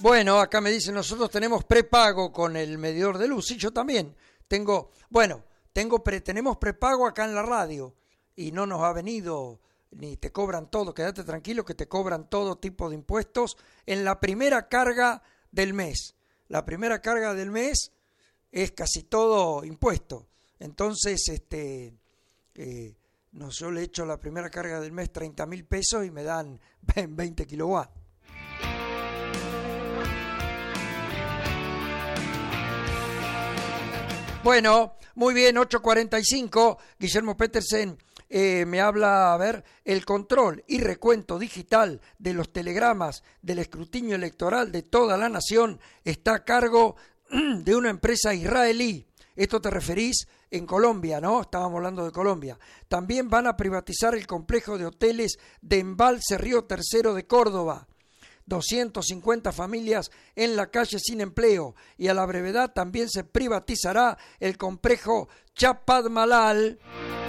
Bueno, acá me dicen, nosotros tenemos prepago con el medidor de luz. Sí, yo también tengo, tenemos prepago acá en la radio y no nos ha venido, ni te cobran todo, quédate tranquilo que te cobran todo tipo de impuestos en la primera carga del mes. La primera carga del mes es casi todo impuesto. Entonces, yo le echo la primera carga del mes 30.000 pesos y me dan 20 kilowatts. Bueno, muy bien, 8:45, Guillermo Petersen me habla, a ver, el control y recuento digital de los telegramas del escrutinio electoral de toda la nación está a cargo de una empresa israelí. Esto te referís en Colombia, ¿no? Estábamos hablando de Colombia. También van a privatizar el complejo de hoteles de Embalse Río Tercero de Córdoba. 250 familias en la calle sin empleo y a la brevedad también se privatizará el complejo Chapadmalal